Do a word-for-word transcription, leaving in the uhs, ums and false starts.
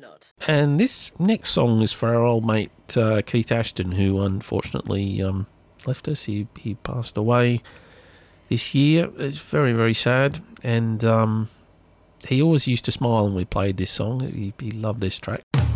not. And this next song is for our old mate uh, Keith Ashton, who unfortunately um, left us. He, he passed away this year. It's very, very sad. And um, he always used to smile when we played this song. He, he loved this track.